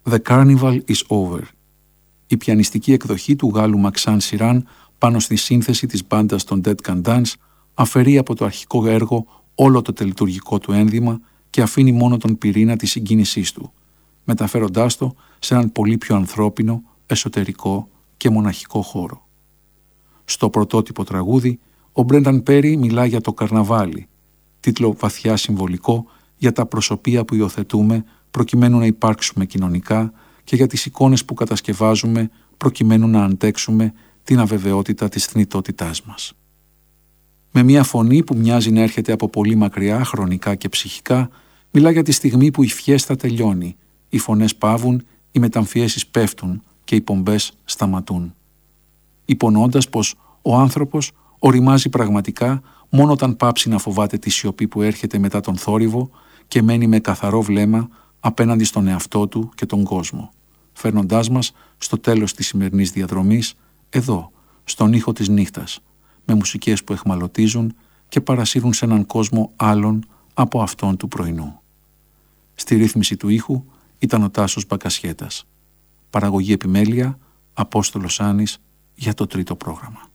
«The Carnival is over», η πιανιστική εκδοχή του Γάλλου Μαξάν Σιράν πάνω στη σύνθεση της μπάντας των Dead Can Dance αφαιρεί από το αρχικό έργο όλο το τελειτουργικό του ένδυμα και αφήνει μόνο τον πυρήνα της συγκίνησής του, μεταφέροντάς το σε έναν πολύ πιο ανθρώπινο, εσωτερικό και μοναχικό χώρο. Στο πρωτότυπο τραγούδι, ο Μπρένταν Πέρι μιλά για το καρναβάλι, τίτλο βαθιά συμβολικό για τα προσωπία που υιοθετούμε προκειμένου να υπάρξουμε κοινωνικά και για τις εικόνες που κατασκευάζουμε προκειμένου να αντέξουμε την αβεβαιότητα της θνητότητάς μας. Με μια φωνή που μοιάζει να έρχεται από πολύ μακριά χρονικά και ψυχικά, μιλά για τη στιγμή που η φιέστα τελειώνει, οι φωνές παύουν, οι μεταμφιέσεις πέφτουν και οι πομπές σταματούν. Υπονοώντας πως ο άνθρωπος οριμάζει πραγματικά μόνο όταν πάψει να φοβάται τη σιωπή που έρχεται μετά τον θόρυβο και μένει με καθαρό βλέμμα απέναντι στον εαυτό του και τον κόσμο, φέρνοντάς μας στο τέλος της σημερινής διαδρομής, εδώ, στον ήχο της νύχτας, με μουσικές που αιχμαλωτίζουν και παρασύρουν σε έναν κόσμο άλλον από αυτόν του πρωινού. Στη ρύθμιση του ήχου ήταν ο Τάσος Μπακασιέτας. Παραγωγή επιμέλεια, Απόστολος Άνης, για το τρίτο πρόγραμμα.